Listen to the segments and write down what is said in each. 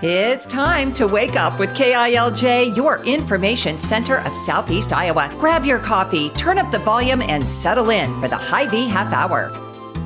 It's time to wake up with KILJ, your information center of Southeast Iowa. Grab your coffee, turn up the volume, and settle in for the Hy-Vee Half Hour.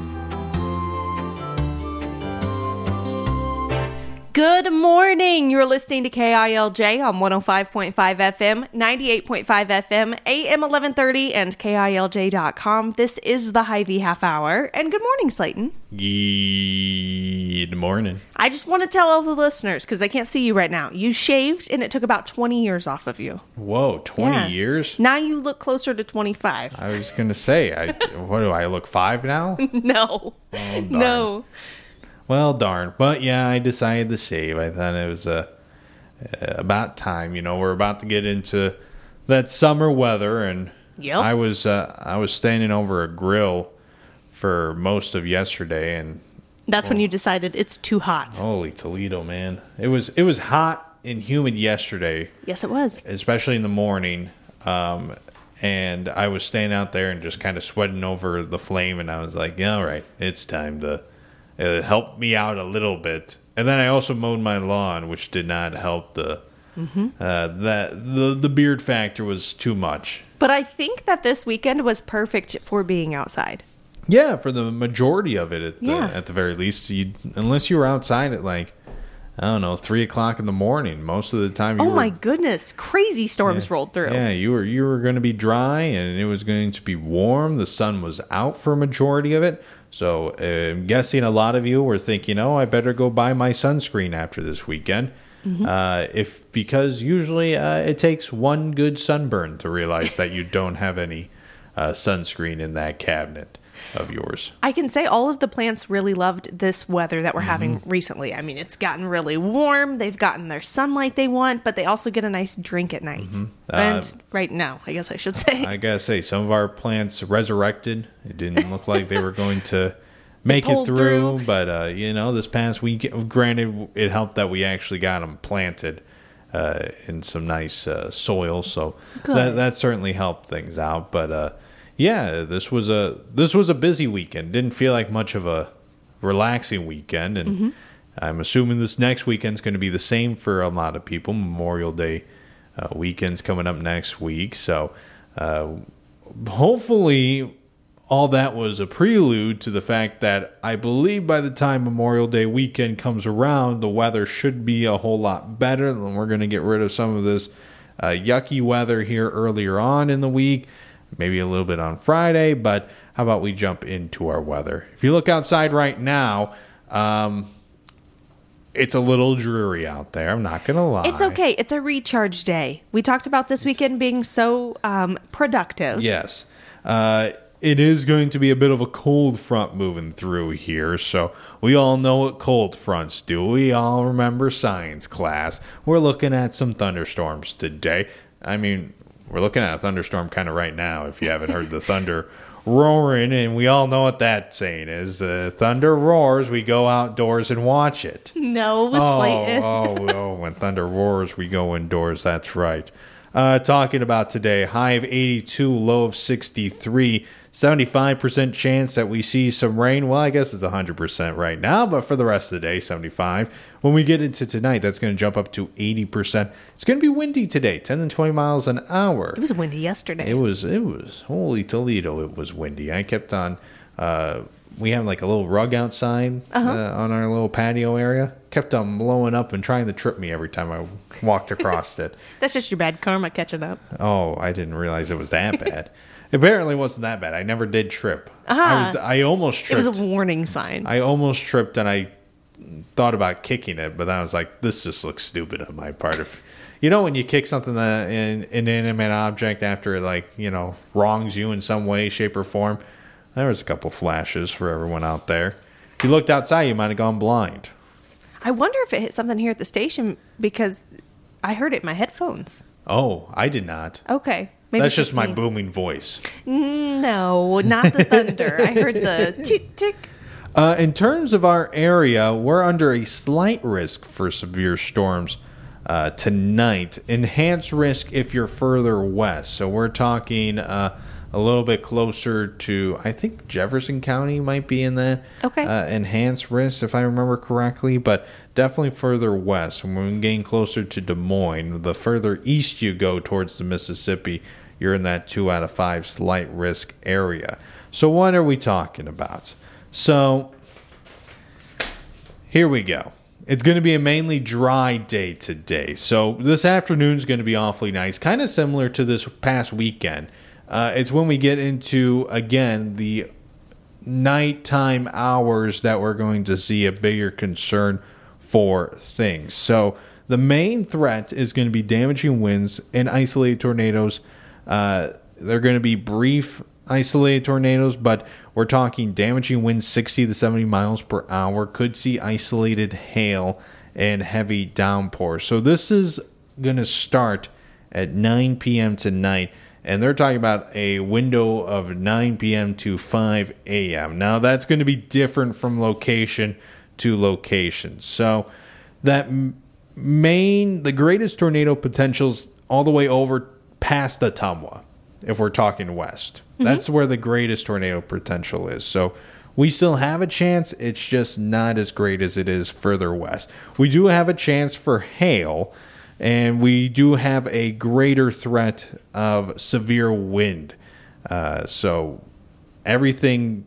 Good morning. You're listening to KILJ on 105.5 FM, 98.5 FM, AM 1130, and KILJ.com. This is the Hy-Vee Half Hour. And good morning, Slayton. Good morning. I just want to tell all the listeners, because they can't see you right now, you shaved and it took about 20 years off of you. Whoa, 20 Yeah. years? Now you look closer to 25. I was going to say, what do I look, 5 now? No. Oh, darn. No. Well, darn. But yeah, I decided to shave. I thought it was about time. You know, we're about to get into that summer weather, and Yep. I was standing over a grill for most of yesterday, and That's when you decided it's too hot. holy Toledo, man. It was hot and humid yesterday, Yes, it was. especially in the morning. And I was staying out there and just kind of sweating over the flame, and I was like, yeah, all right, it's time to help me out a little bit. And then I also mowed my lawn, which did not help. The beard factor was too much. But I think that this weekend was perfect for being outside. Yeah, for the majority of it, Yeah. at the very least, unless you were outside at like, I don't know, 3 o'clock in the morning. Most of the time, Oh my goodness, crazy storms rolled through. Yeah, you were going to be dry, and it was going to be warm. The sun was out for a majority of it. So I'm guessing a lot of you were thinking, I better go buy my sunscreen after this weekend. Because usually it takes one good sunburn to realize that you don't have any sunscreen in that cabinet of yours. I can say all of the plants really loved this weather that we're having recently. I mean, it's gotten really warm. They've gotten their sunlight they want, but they also get a nice drink at night. And right now, I guess I should say. I gotta say, some of our plants resurrected. It didn't look like they were going to make it pulled through. But, this past week, granted, it helped that we actually got them planted in some nice soil. So that certainly helped things out. But, yeah, this was a busy weekend. Didn't feel like much of a relaxing weekend. And I'm assuming this next weekend's going to be the same for a lot of people. Memorial Day weekend's coming up next week. So hopefully all that was a prelude to the fact that I believe by the time Memorial Day weekend comes around, the weather should be a whole lot better. And we're going to get rid of some of this yucky weather here earlier on in the week. Maybe a little bit on Friday, but how about we jump into our weather? If you look outside right now, it's a little dreary out there. I'm not going to lie. It's okay. It's a recharge day. We talked about this weekend being so productive. Yes. It is going to be a bit of a cold front moving through here, so we all know what cold fronts do. We all remember science class. We're looking at some thunderstorms today. I mean, we're looking at a thunderstorm kind of right now, if you haven't heard the thunder roaring, and we all know what that saying is. Thunder roars, we go outdoors and watch it. No, Slayton. When thunder roars, we go indoors. That's right. Talking about today, high of 82, low of 63, 75% chance that we see some rain. Well, I guess it's 100% right now, but for the rest of the day, 75. When we get into tonight, that's going to jump up to 80%. It's going to be windy today, 10 and 20 miles an hour. It was windy yesterday. It was, holy Toledo, it was windy. I kept on, we have like a little rug outside on our little patio area. Kept on blowing up and trying to trip me every time I walked across it. That's just your bad karma catching up. Oh, I didn't realize it was that bad. Apparently, it wasn't that bad. I never did trip. Uh-huh. I almost tripped. It was a warning sign. I almost tripped, and I thought about kicking it, but then I was like, this just looks stupid on my part. When you kick something an inanimate object after it, wrongs you in some way, shape, or form, there was a couple flashes for everyone out there. If you looked outside, you might have gone blind. I wonder if it hit something here at the station because I heard it in my headphones. Oh, I did not. Okay. Maybe That's it's just my me. booming voice. No, not the thunder. I heard the tick, tick. In terms of our area, we're under a slight risk for severe storms tonight. Enhanced risk if you're further west. So we're talking a little bit closer to, I think Jefferson County might be in that enhanced risk, if I remember correctly, but definitely further west. When we're getting closer to Des Moines, the further east you go towards the Mississippi, you're in that 2 out of 5 slight risk area. So what are we talking about? So here we go. It's going to be a mainly dry day today. So this afternoon is going to be awfully nice, kind of similar to this past weekend. It's when we get into, again, the nighttime hours that we're going to see a bigger concern for things. So the main threat is going to be damaging winds and isolated tornadoes. They're going to be brief isolated tornadoes, but we're talking damaging winds 60 to 70 miles per hour. Could see isolated hail and heavy downpours. So this is going to start at 9 p.m. tonight, and they're talking about a window of 9 p.m. to 5 a.m. Now that's going to be different from location to location. So that the greatest tornado potentials all the way over past Ottumwa, if we're talking west. That's where the greatest tornado potential is. So we still have a chance. It's just not as great as it is further west. We do have a chance for hail, and we do have a greater threat of severe wind. So everything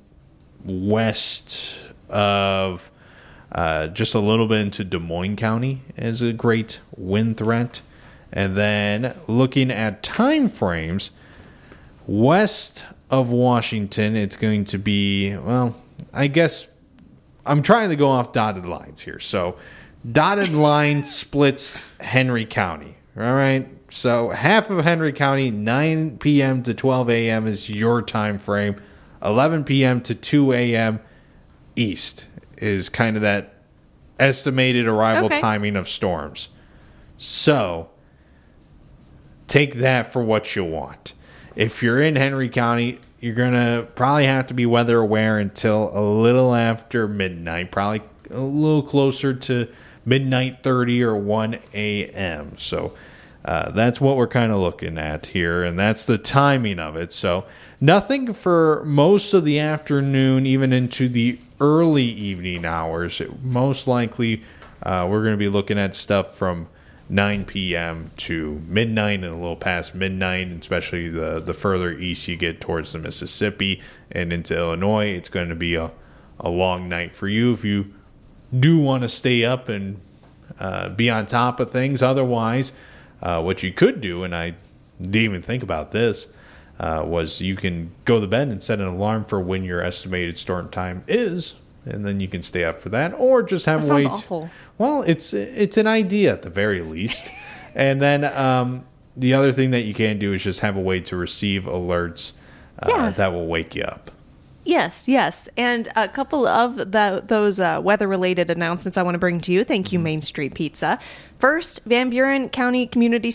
west of just a little bit into Des Moines County is a great wind threat. And then looking at time frames, west of Washington, it's going to be, well, I guess I'm trying to go off dotted lines here. So dotted line splits Henry County. All right. So half of Henry County, 9 p.m. to 12 a.m. is your time frame. 11 p.m. to 2 a.m. east is kind of that estimated arrival timing of storms. So take that for what you want. If you're in Henry County, you're going to probably have to be weather aware until a little after midnight, probably a little closer to midnight 30 or 1 a.m. So that's what we're kind of looking at here, and that's the timing of it. So nothing for most of the afternoon, even into the early evening hours. Most likely we're going to be looking at stuff from 9 p.m. to midnight and a little past midnight, especially the further east you get towards the Mississippi and into Illinois. It's going to be a long night for you if you do want to stay up and be on top of things. Otherwise, what you could do, and I didn't even think about this, was you can go to bed and set an alarm for when your estimated storm time is, and then you can stay up for that, or just have that wait. Sounds awful. Well, it's an idea at the very least. And then the other thing that you can do is just have a way to receive alerts that will wake you up. Yes. And a couple of those weather-related announcements I want to bring to you. Thank you, Main Street Pizza. First, Van Buren County Community